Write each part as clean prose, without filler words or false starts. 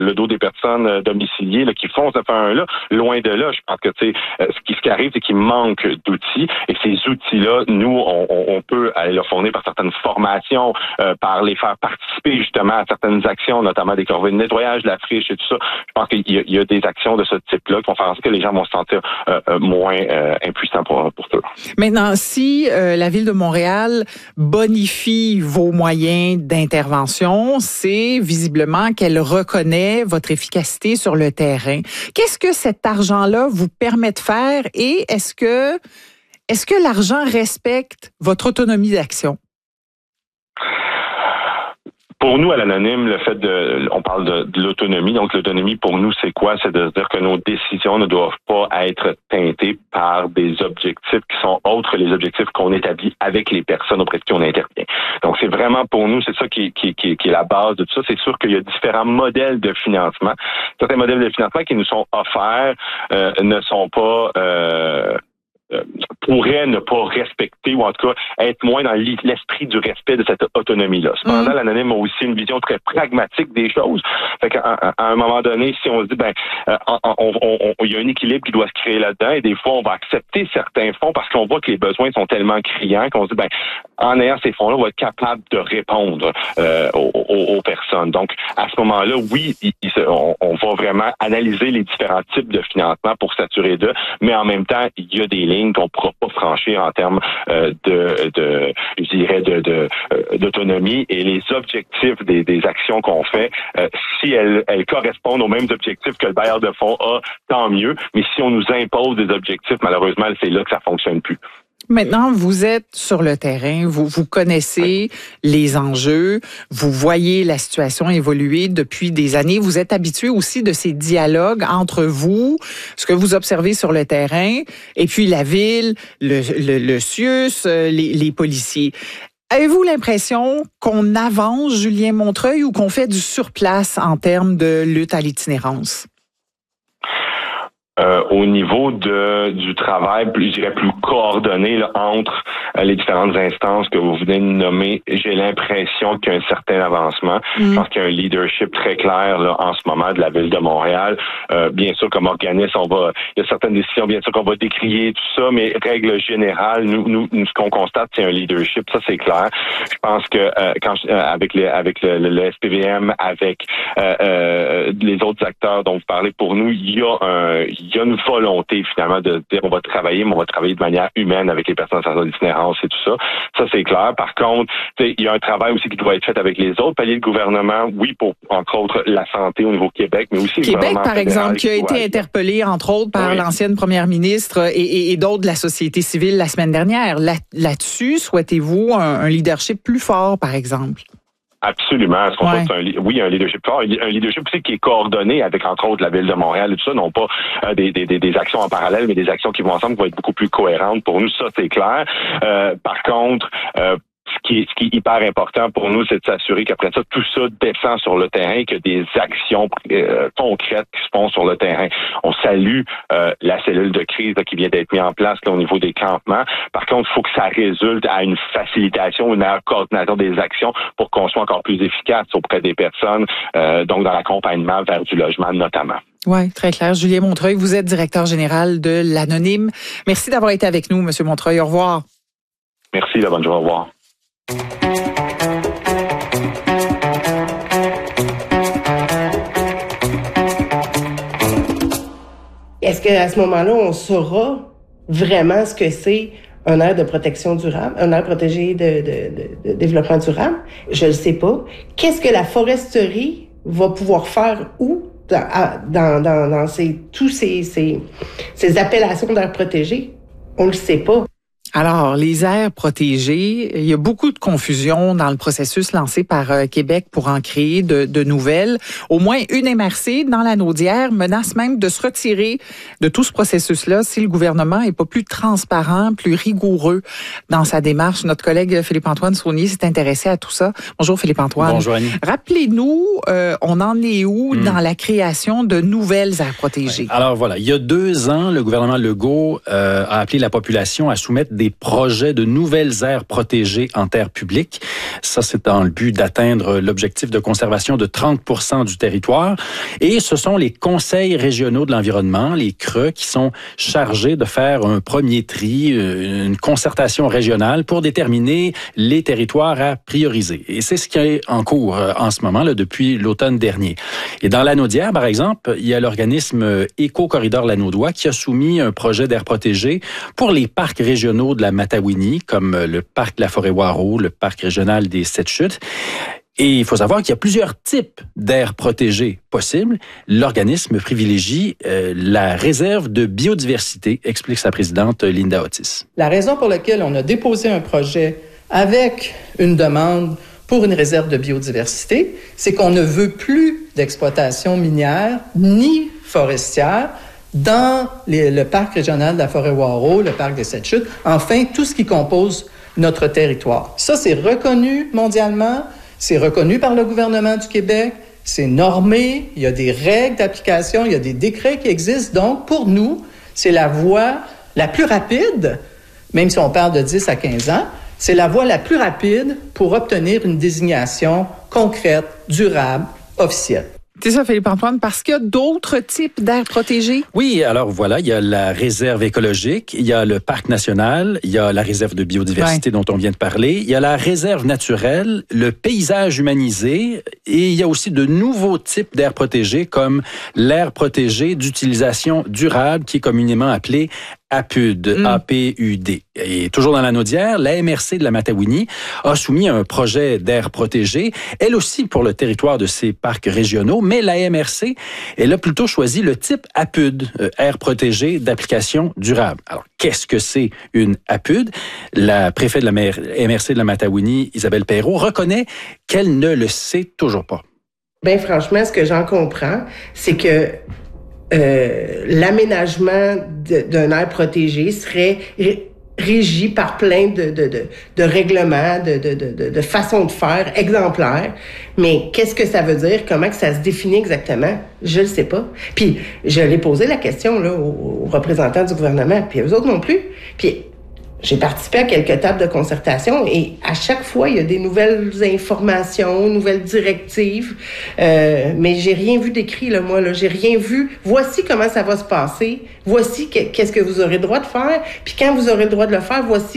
le dos des personnes domiciliées là, qui font ce faire-là. Loin de là, je pense que ce qui arrive, c'est qu'il manque d'outils et ces outils-là, nous, on peut aller leur fournir par certaines formations, par les faire participer justement à certaines actions, notamment des corvées de nettoyage, de la friche et tout ça. Je pense qu'il y a des actions de ce type-là qui vont faire en sorte que les gens vont se sentir moins impuissants pour eux. Maintenant, si la Ville de Montréal bonifie vos moyens d'intervention, c'est visiblement qu'elle reconnaît votre efficacité sur le terrain. Qu'est-ce que cet argent-là vous permet de faire et est-ce que l'argent respecte votre autonomie d'action? Pour nous, à l'Anonyme, on parle de l'autonomie. Donc, l'autonomie, pour nous, c'est quoi? C'est de se dire que nos décisions ne doivent pas être teintées par des objectifs qui sont autres les objectifs qu'on établit avec les personnes auprès de qui on intervient. Donc, c'est vraiment pour nous, c'est ça qui est la base de tout ça. C'est sûr qu'il y a différents modèles de financement. Certains modèles de financement qui nous sont offerts ne sont pas... pourrait ne pas respecter ou en tout cas être moins dans l'esprit du respect de cette autonomie-là. Cependant, l'Anonyme a aussi une vision très pragmatique des choses. Fait qu'à un moment donné, si on se dit il y a un équilibre qui doit se créer là-dedans et des fois on va accepter certains fonds parce qu'on voit que les besoins sont tellement criants qu'on se dit en ayant ces fonds-là, on va être capable de répondre aux personnes. Donc à ce moment-là, oui, on va vraiment analyser les différents types de financement pour s'assurer d'eux, mais en même temps, il y a des lignes qu'on ne pourra pas franchir en termes d'autonomie et les objectifs des actions qu'on fait, si elles correspondent aux mêmes objectifs que le bailleur de fonds a, tant mieux. Mais si on nous impose des objectifs, malheureusement, c'est là que ça fonctionne plus. Maintenant, vous êtes sur le terrain, vous connaissez les enjeux, vous voyez la situation évoluer depuis des années. Vous êtes habitué aussi de ces dialogues entre vous, ce que vous observez sur le terrain, et puis la ville, le CIUS, les policiers. Avez-vous l'impression qu'on avance, Julien Montreuil, ou qu'on fait du surplace en termes de lutte à l'itinérance? Au niveau du travail, je dirais plus coordonné là, entre les différentes instances que vous venez de nommer, j'ai l'impression qu'il y a un certain avancement. Je pense qu'il y a un leadership très clair là, en ce moment de la Ville de Montréal. Bien sûr, comme organisme, il y a certaines décisions, bien sûr, qu'on va décrier tout ça, mais règle générale, nous ce qu'on constate, c'est un leadership, ça c'est clair. Je pense que avec le SPVM, avec les autres acteurs dont vous parlez, pour nous, il y a une volonté finalement de dire on va travailler, mais on va travailler de manière humaine avec les personnes en situation d'itinérance et tout ça. Ça, c'est clair. Par contre, il y a un travail aussi qui doit être fait avec les autres paliers de gouvernement, oui, pour, entre autres, la santé au niveau Québec, mais aussi Québec, le gouvernement par exemple, qui a été être interpellé, entre autres, par l'ancienne première ministre et d'autres de la société civile la semaine dernière. Là-dessus, souhaitez-vous un leadership plus fort, par exemple? Absolument. Est-ce qu'on un leadership fort, un leadership aussi qui est coordonné avec, entre autres, la Ville de Montréal et tout ça, non pas des actions en parallèle, mais des actions qui vont ensemble, qui vont être beaucoup plus cohérentes. Pour nous, ça, c'est clair. Par contre, ce qui est hyper important pour nous, c'est de s'assurer qu'après ça, tout ça descend sur le terrain, que des actions concrètes qui se font sur le terrain. On salue la cellule de crise là, qui vient d'être mise en place là, au niveau des campements. Par contre, il faut que ça résulte à une facilitation, une meilleure coordination des actions pour qu'on soit encore plus efficace auprès des personnes, donc dans l'accompagnement vers du logement notamment. Oui, très clair. Julien Montreuil, vous êtes directeur général de l'Anonyme. Merci d'avoir été avec nous, M. Montreuil. Au revoir. Merci, la bonne journée. Au revoir. Est-ce qu'à ce moment-là, on saura vraiment ce que c'est un aire de protection durable, un aire protégée de développement durable? Je ne sais pas. Qu'est-ce que la foresterie va pouvoir faire où dans tous ces appellations d'aires protégées? On ne le sait pas. Alors, les aires protégées, il y a beaucoup de confusion dans le processus lancé par Québec pour en créer de nouvelles. Au moins une MRC dans la Naudière menace même de se retirer de tout ce processus-là si le gouvernement est pas plus transparent, plus rigoureux dans sa démarche. Notre collègue Philippe-Antoine Saunier s'est intéressé à tout ça. Bonjour Philippe-Antoine. Bonjour Annie. Rappelez-nous, on en est où dans la création de nouvelles aires protégées? Alors voilà, il y a 2 ans, le gouvernement Legault a appelé la population à soumettre des projets de nouvelles aires protégées en terre publique. Ça, c'est dans le but d'atteindre l'objectif de conservation de 30% du territoire. Et ce sont les conseils régionaux de l'environnement, les CRE, qui sont chargés de faire un premier tri, une concertation régionale pour déterminer les territoires à prioriser. Et c'est ce qui est en cours en ce moment, là, depuis l'automne dernier. Et dans l'Anaudière, par exemple, il y a l'organisme Éco-Corridor Lanaudois qui a soumis un projet d'aire protégée pour les parcs régionaux de la Matawini, comme le parc de la Forêt-Waro, le parc régional des Sept-Chutes. Et il faut savoir qu'il y a plusieurs types d'aires protégées possibles. L'organisme privilégie la réserve de biodiversité, explique sa présidente Linda Otis. La raison pour laquelle on a déposé un projet avec une demande pour une réserve de biodiversité, c'est qu'on ne veut plus d'exploitation minière ni forestière dans le parc régional de la Forêt-Waro, le parc des Sept-Chutes, enfin tout ce qui compose notre territoire. Ça, c'est reconnu mondialement, c'est reconnu par le gouvernement du Québec, c'est normé, il y a des règles d'application, il y a des décrets qui existent. Donc, pour nous, c'est la voie la plus rapide, même si on parle de 10 à 15 ans, c'est la voie la plus rapide pour obtenir une désignation concrète, durable, officielle. C'est ça, Philippe-Antoine, parce qu'il y a d'autres types d'aires protégées? Oui, alors voilà, il y a la réserve écologique, il y a le parc national, il y a la réserve de biodiversité dont on vient de parler, il y a la réserve naturelle, le paysage humanisé, et il y a aussi de nouveaux types d'aires protégées comme l'aire protégée d'utilisation durable qui est communément appelée APUD, A-P-U-D. Et toujours dans l'Anaudière, la MRC de la Matawini a soumis un projet d'aire protégée, elle aussi pour le territoire de ses parcs régionaux, mais la MRC, elle a plutôt choisi le type APUD, aire protégée d'application durable. Alors, qu'est-ce que c'est une APUD? La préfète de la MRC de la Matawini, Isabelle Perrault, reconnaît qu'elle ne le sait toujours pas. Bien, franchement, ce que j'en comprends, c'est que l'aménagement d'une aire protégée serait régi par plein de règlements, de façons de faire exemplaires. Mais qu'est-ce que ça veut dire? Comment que ça se définit exactement? Je le sais pas. Puis, je l'ai posé la question là, aux représentants du gouvernement, puis eux autres non plus. Puis, j'ai participé à quelques tables de concertation et à chaque fois, il y a des nouvelles informations, nouvelles directives. Mais j'ai rien vu d'écrit, là, moi, là. J'ai rien vu. Voici comment ça va se passer. Voici qu'est-ce que vous aurez le droit de faire. Puis quand vous aurez le droit de le faire, voici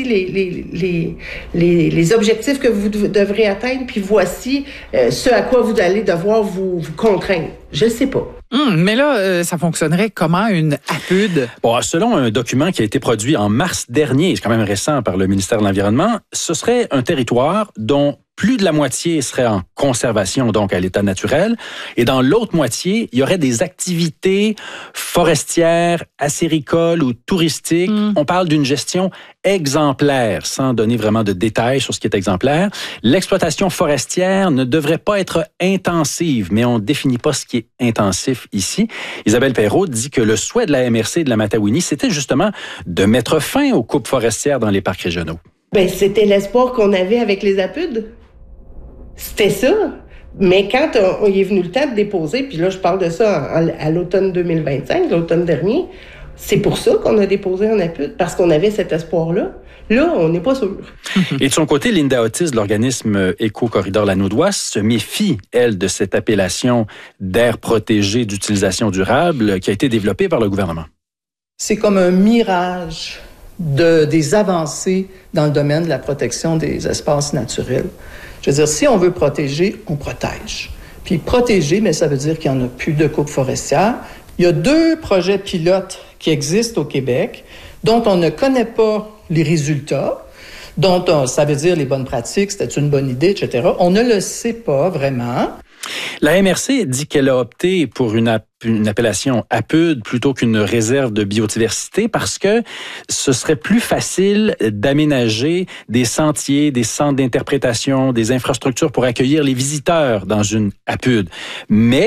les objectifs que vous devrez atteindre. Puis voici ce à quoi vous allez devoir vous contraindre. Je ne sais pas. Mais là, ça fonctionnerait comment une APUD? Bon, selon un document qui a été produit en mars dernier, c'est quand même récent par le ministère de l'Environnement, ce serait un territoire dont plus de la moitié serait en conservation, donc à l'état naturel. Et dans l'autre moitié, il y aurait des activités forestières, acéricoles ou touristiques. On parle d'une gestion exemplaire, sans donner vraiment de détails sur ce qui est exemplaire. L'exploitation forestière ne devrait pas être intensive, mais on ne définit pas ce qui est intensif ici. Isabelle Perrault dit que le souhait de la MRC et de la Matawini, c'était justement de mettre fin aux coupes forestières dans les parcs régionaux. Ben, c'était l'espoir qu'on avait avec les APUD. C'était ça. Mais quand il est venu le temps de déposer, puis là, je parle de ça à l'automne 2025, l'automne dernier, c'est pour ça qu'on a déposé en APUD, parce qu'on avait cet espoir-là. Là, on n'est pas sûr. Et de son côté, Linda Otis, de l'organisme Éco-Corridor Lanaudois, se méfie, elle, de cette appellation d'aire protégée d'utilisation durable qui a été développée par le gouvernement. C'est comme un mirage des avancées dans le domaine de la protection des espaces naturels. Je veux dire, si on veut protéger, on protège. Puis protéger, mais ça veut dire qu'il n'y en a plus de coupes forestières. Il y a 2 projets pilotes qui existent au Québec, dont on ne connaît pas les résultats, dont ça veut dire les bonnes pratiques, c'était une bonne idée, etc. On ne le sait pas vraiment. La MRC dit qu'elle a opté pour une appellation APUD plutôt qu'une réserve de biodiversité parce que ce serait plus facile d'aménager des sentiers, des centres d'interprétation, des infrastructures pour accueillir les visiteurs dans une APUD. Mais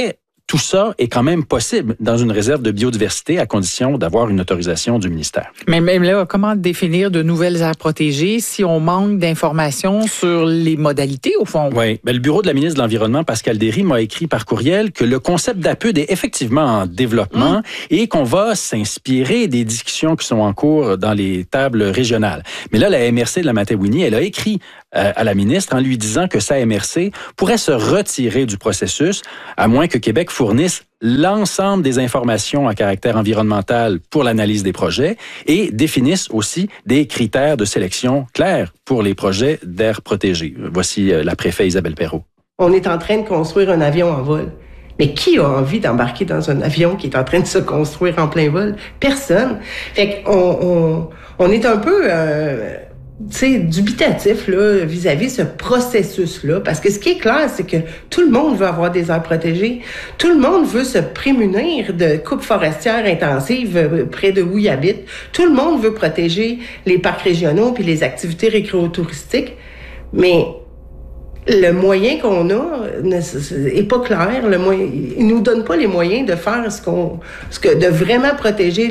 tout ça est quand même possible dans une réserve de biodiversité à condition d'avoir une autorisation du ministère. Mais même là, comment définir de nouvelles aires protégées si on manque d'informations sur les modalités, au fond? Oui. Le bureau de la ministre de l'Environnement, Pascal Derry, m'a écrit par courriel que le concept d'APUD est effectivement en développement et qu'on va s'inspirer des discussions qui sont en cours dans les tables régionales. Mais là, la MRC de la Matawini, elle a écrit à la ministre en lui disant que sa MRC pourrait se retirer du processus à moins que Québec fournisse l'ensemble des informations à caractère environnemental pour l'analyse des projets et définisse aussi des critères de sélection clairs pour les projets d'aires protégées. Voici la préfète Isabelle Perrault. On est en train de construire un avion en vol. Mais qui a envie d'embarquer dans un avion qui est en train de se construire en plein vol? Personne. Fait qu'on on est un peu... dubitatif là vis-à-vis ce processus-là, parce que ce qui est clair, c'est que tout le monde veut avoir des aires protégées, tout le monde veut se prémunir de coupes forestières intensives près de où il habite, tout le monde veut protéger les parcs régionaux puis les activités récréotouristiques, mais le moyen qu'on a est pas clair. Il nous donne pas les moyens de faire de vraiment protéger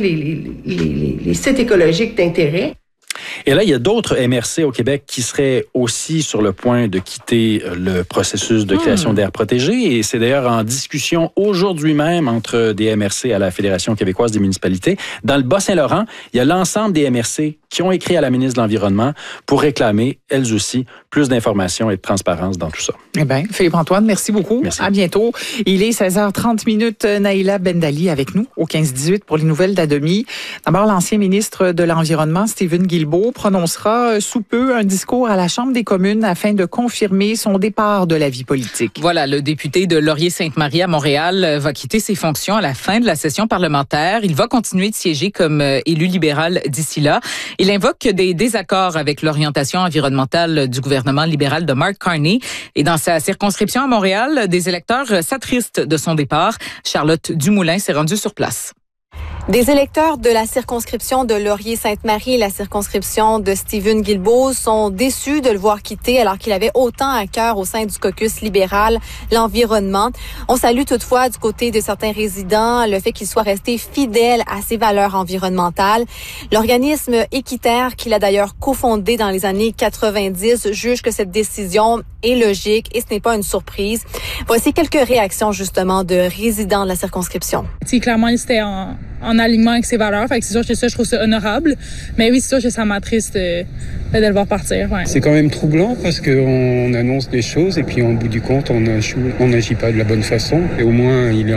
les sites écologiques d'intérêt. Et là, il y a d'autres MRC au Québec qui seraient aussi sur le point de quitter le processus de création d'aires protégées. Et c'est d'ailleurs en discussion aujourd'hui même entre des MRC à la Fédération québécoise des municipalités. Dans le Bas-Saint-Laurent, il y a l'ensemble des MRC qui ont écrit à la ministre de l'Environnement pour réclamer, elles aussi, plus d'informations et de transparence dans tout ça. Eh bien, Philippe-Antoine, merci beaucoup. Merci. À bientôt. Il est 16h30. Naïla Bendali avec nous au 15-18 pour les nouvelles d'Adomi. D'abord, l'ancien ministre de l'Environnement, Stephen Guilbeault, prononcera sous peu un discours à la Chambre des communes afin de confirmer son départ de la vie politique. Voilà, le député de Laurier-Sainte-Marie à Montréal va quitter ses fonctions à la fin de la session parlementaire. Il va continuer de siéger comme élu libéral d'ici là. Il invoque des désaccords avec l'orientation environnementale du gouvernement libéral de Mark Carney. Et dans sa circonscription à Montréal, des électeurs s'attristent de son départ. Charlotte Dumoulin s'est rendue sur place. Des électeurs de la circonscription de Laurier-Sainte-Marie et la circonscription de Stephen Guilbeault sont déçus de le voir quitter alors qu'il avait autant à cœur au sein du caucus libéral l'environnement. On salue toutefois du côté de certains résidents le fait qu'il soit resté fidèle à ses valeurs environnementales. L'organisme Équiterre, qu'il a d'ailleurs cofondé dans les années 90, juge que cette décision est logique et ce n'est pas une surprise. Voici quelques réactions justement de résidents de la circonscription. Clairement, il était en alignement avec ses valeurs. Fait que c'est sûr que ça, je trouve ça honorable. Mais oui, c'est sûr que ça m'attriste de le voir partir. Ouais. C'est quand même troublant parce qu'on annonce des choses et puis au bout du compte, on n'agit pas de la bonne façon. Et au moins, il est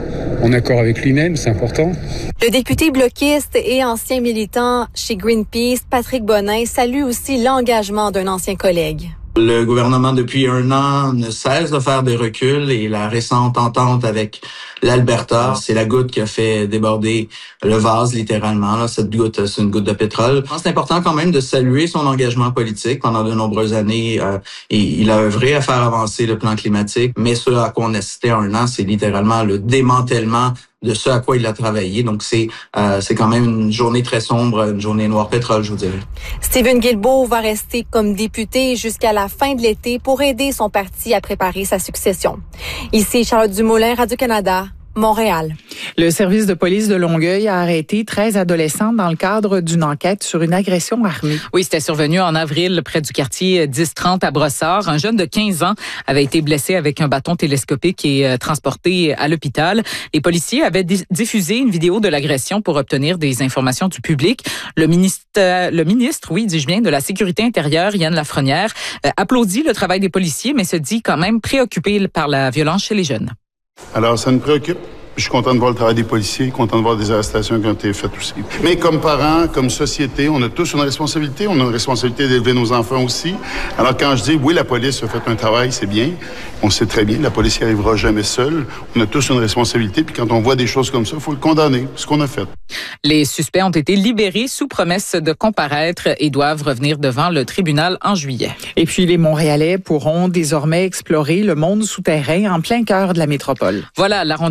en accord avec lui-même, c'est important. Le député bloquiste et ancien militant chez Greenpeace, Patrick Bonin, salue aussi l'engagement d'un ancien collègue. Le gouvernement, depuis 1 an, ne cesse de faire des reculs et la récente entente avec l'Alberta, c'est la goutte qui a fait déborder le vase, littéralement. Là, cette goutte, c'est une goutte de pétrole. Je pense que c'est important quand même de saluer son engagement politique. Pendant de nombreuses années, il a œuvré à faire avancer le plan climatique, mais ce à quoi on assistait 1 an, c'est littéralement le démantèlement de ce à quoi il a travaillé. Donc, c'est quand même une journée très sombre, une journée noire pétrole, je vous dirais. Stephen Guilbeault va rester comme député jusqu'à la fin de l'été pour aider son parti à préparer sa succession. Ici, Charlotte Dumoulin, Radio-Canada, Montréal. Le service de police de Longueuil a arrêté 13 adolescents dans le cadre d'une enquête sur une agression armée. Oui, c'était survenu en avril près du quartier 10-30 à Brossard. Un jeune de 15 ans avait été blessé avec un bâton télescopique et transporté à l'hôpital. Les policiers avaient diffusé une vidéo de l'agression pour obtenir des informations du public. Le ministre, oui, dis-je bien, de la Sécurité intérieure, Yann Lafrenière, applaudit le travail des policiers, mais se dit quand même préoccupé par la violence chez les jeunes. Alors, ça nous préoccupe. Je suis content de voir le travail des policiers, content de voir des arrestations qui ont été faites aussi. Mais comme parents, comme société, on a tous une responsabilité. On a une responsabilité d'élever nos enfants aussi. Alors quand je dis, oui, la police a fait un travail, c'est bien. On sait très bien, la police n'y arrivera jamais seule. On a tous une responsabilité. Puis quand on voit des choses comme ça, il faut le condamner, ce qu'on a fait. Les suspects ont été libérés sous promesse de comparaître et doivent revenir devant le tribunal en juillet. Et puis, les Montréalais pourront désormais explorer le monde souterrain en plein cœur de la métropole. Voilà, l'arrondissement de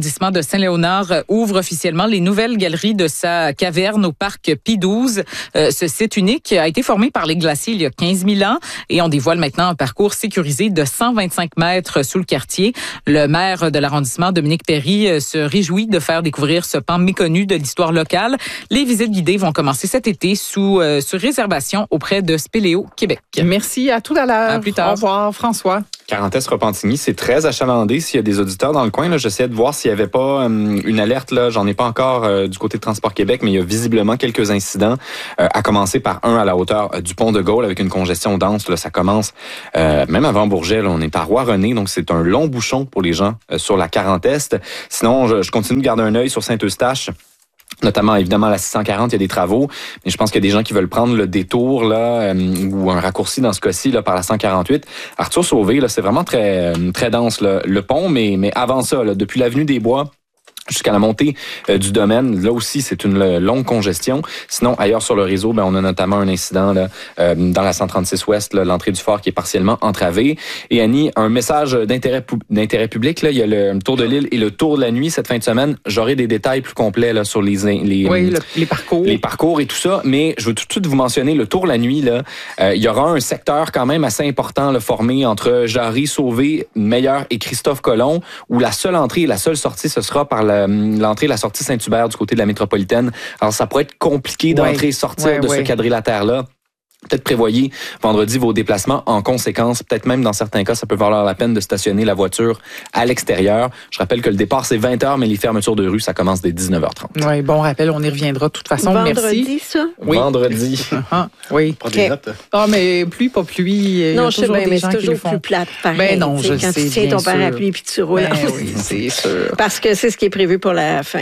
Saint-Léonard ouvre officiellement les nouvelles galeries de sa caverne au parc Pie-XII. Ce site unique a été formé par les glaciers il y a 15 000 ans et on dévoile maintenant un parcours sécurisé de 125 mètres sous le quartier. Le maire de l'arrondissement, Dominique Perry, se réjouit de faire découvrir ce pan méconnu de l'histoire locale. Les visites guidées vont commencer cet été sur réservation auprès de Spéléo Québec. Merci, à tout à l'heure. À plus tard. Au revoir, François. Carantès-Repentigny, c'est très achalandé. S'il y a des auditeurs dans le coin, là, j'essayais de voir s'il n'y avait pas une alerte. Là, j'en ai pas encore du côté de Transport Québec, mais il y a visiblement quelques incidents, à commencer par un à la hauteur du pont de Gaulle avec une congestion dense. Là, ça commence même avant Bourget. Là, on est à Roi-René, donc c'est un long bouchon pour les gens sur la 40 Est. Sinon, je continue de garder un œil sur Saint-Eustache. Notamment, évidemment, la 640, il y a des travaux, mais je pense qu'il y a des gens qui veulent prendre le détour là ou un raccourci dans ce cas-ci là par la 148. Arthur Sauvé, là, c'est vraiment très très dense là, le pont, mais avant ça, là, depuis l'avenue des Bois jusqu'à la montée du domaine, là aussi, c'est une longue congestion. Sinon, ailleurs sur le réseau, on a notamment un incident là, dans la 136 Ouest, là, l'entrée du phare qui est partiellement entravée. Et Annie, un message d'intérêt public, là, il y a le Tour de l'île et le Tour de la nuit cette fin de semaine. J'aurai des détails plus complets là, sur les parcours. Les parcours et tout ça, mais je veux tout de suite vous mentionner le Tour la nuit. Là, il y aura un secteur quand même assez important là, formé entre Jarry, Sauvé, Meilleur et Christophe Colomb, où la seule entrée et la seule sortie, ce sera par l'entrée et la sortie Saint-Hubert du côté de la métropolitaine. Alors, ça pourrait être compliqué d'entrer et sortir de ce quadrilatère-là. Peut-être prévoyez vendredi vos déplacements en conséquence. Peut-être même dans certains cas, ça peut valoir la peine de stationner la voiture à l'extérieur. Je rappelle que le départ, c'est 20h, mais les fermetures de rue, ça commence dès 19h30. Oui, bon rappel, on y reviendra de toute façon. Vendredi, merci. Ça? Oui. Vendredi. Oui. Prends des notes. Ah, mais pluie, pas pluie. Non, je sais bien, mais c'est toujours plus plate, pareil. Ben non, je quand sais, tu tiens ton parapluie puis tu roules. Oui, c'est sûr. Parce que c'est ce qui est prévu pour la fin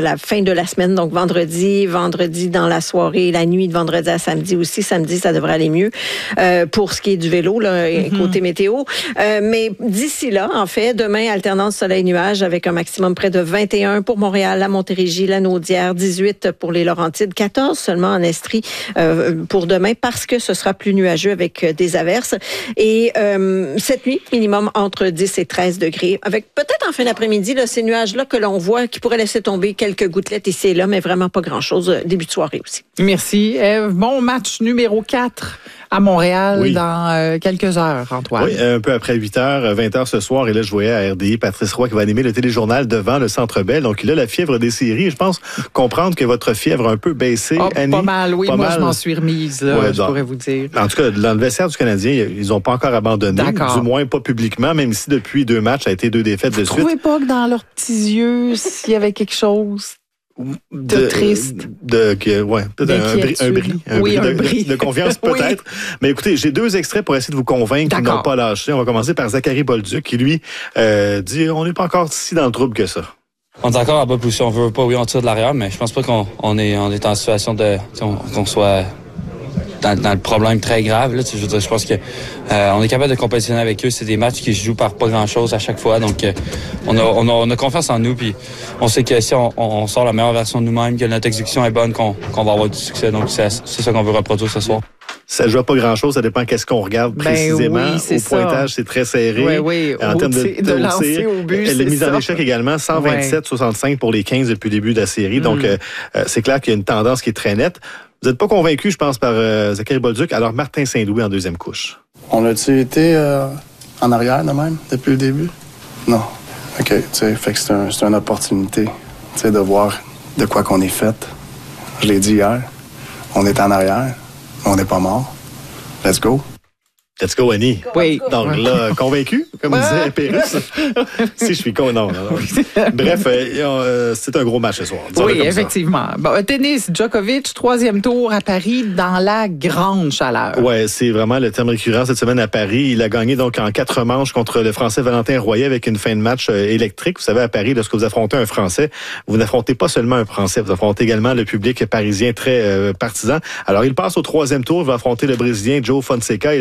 de la semaine. Donc, vendredi dans la soirée, la nuit de vendredi à samedi aussi. Samedi, ça devrait aller mieux. Pour ce qui est du vélo, là, côté météo. Mais d'ici là, en fait, demain, alternance soleil-nuage avec un maximum près de 21 pour Montréal, la Montérégie, la Naudière, 18 pour les Laurentides, 14 seulement en Estrie pour demain parce que ce sera plus nuageux avec des averses. Et cette nuit, minimum entre 10 et 13 degrés. Avec peut-être en fin d'après-midi, là, ces nuages-là que l'on voit qui pourraient laisser tomber quelques gouttelettes ici et là, mais vraiment pas grand-chose début de soirée aussi. Merci. Bon match numéro 4. À Montréal dans quelques heures, Antoine. Oui, un peu après 8h, 20h ce soir. Et là, je voyais à RDI Patrice Roy qui va animer le téléjournal devant le Centre Bell. Donc, il a la fièvre des séries. Je pense comprendre que votre fièvre a un peu baissé, Annie. Pas mal, oui. Moi, je m'en suis remise, là, je pourrais vous dire. En tout cas, dans le vestiaire du Canadien, ils n'ont pas encore abandonné. Du moins, pas publiquement, même si depuis 2 matchs, ça a été 2 défaites de suite. Vous ne trouvez pas que dans leurs petits yeux, s'il y avait quelque chose de triste. Peut-être un bris de confiance, peut-être. Mais écoutez, j'ai 2 extraits pour essayer de vous convaincre qu'ils n'ont pas lâché. On va commencer par Zachary Bolduc qui, lui, dit on n'est pas encore si dans le trouble que ça. On est encore en bas position. On veut pas, oui, on tire de l'arrière, mais je pense pas qu'on est en situation de qu'on soit dans le problème très grave. Là, je veux dire, je pense que on est capable de compétitionner avec eux. C'est des matchs qui se jouent par pas grand-chose à chaque fois. Donc, on a confiance en nous. Puis, on sait que si on sort la meilleure version de nous-mêmes, que notre exécution est bonne, qu'on va avoir du succès. Donc, c'est ça qu'on veut reproduire ce soir. Ça ne joue pas grand-chose, ça dépend qu'est-ce qu'on regarde précisément. Au pointage, c'est très serré. Oui. En termes de lancer au but, elle est mise en échec également, 127-65 pour les 15 depuis le début de la série. Donc, c'est clair qu'il y a une tendance qui est très nette. Vous n'êtes pas convaincu, je pense, par Zachary Bolduc. Alors, Martin Saint-Louis en 2e couche. On a-tu été en arrière de même depuis le début? Non. OK. Fait que c'est une opportunité de voir de quoi qu'on est fait. Je l'ai dit hier. On est en arrière. On n'est pas mort. Let's go. Let's go, Annie. Oui. Donc là, convaincu, comme disait Pérus. Si je suis con, non. Bref, c'est un gros match ce soir. Oui, effectivement. Bon, tennis, Djokovic, 3e tour à Paris dans la grande chaleur. Oui, c'est vraiment le terme récurrent cette semaine à Paris. Il a gagné donc en 4 manches contre le Français Valentin Royer avec une fin de match électrique. Vous savez, à Paris, lorsque vous affrontez un Français, vous n'affrontez pas seulement un Français, vous affrontez également le public parisien très partisan. Alors, il passe au 3e tour, il va affronter le Brésilien Joe Fonseca et la chaleur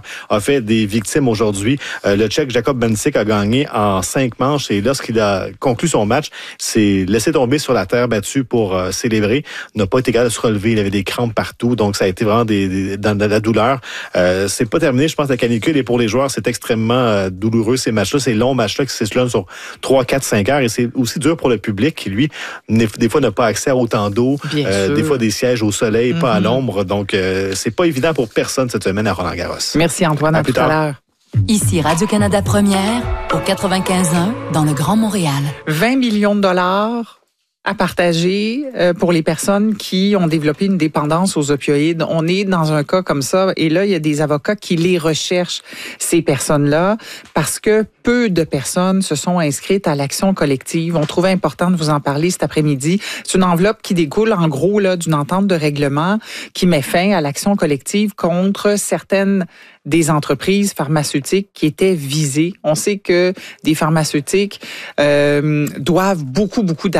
a fait des victimes aujourd'hui. Le Tchèque Jakub Benčík a gagné en 5 manches et lorsqu'il a conclu son match, s'est laissé tomber sur la terre battue pour célébrer. N'a pas été capable de se relever. Il avait des crampes partout. Donc, ça a été vraiment dans la douleur. C'est pas terminé. Je pense que la canicule, et pour les joueurs, c'est extrêmement douloureux, ces matchs-là. Ces longs matchs-là qui s'échelonnent sur 3, 4, 5 heures. Et c'est aussi dur pour le public qui, lui, des fois, n'a pas accès à autant d'eau. Des fois, des sièges au soleil, pas à l'ombre. Donc, c'est pas évident pour personne cette semaine à Roland-Garros. Merci, Antoine. À tout à l'heure. Ici Radio-Canada Première, au 95.1, dans le Grand Montréal. 20 millions de dollars à partager pour les personnes qui ont développé une dépendance aux opioïdes. On est dans un cas comme ça et là, il y a des avocats qui les recherchent, ces personnes-là, parce que peu de personnes se sont inscrites à l'action collective. On trouvait important de vous en parler cet après-midi. C'est une enveloppe qui découle en gros là d'une entente de règlement qui met fin à l'action collective contre certaines des entreprises pharmaceutiques qui étaient visées. On sait que des pharmaceutiques doivent beaucoup d'argent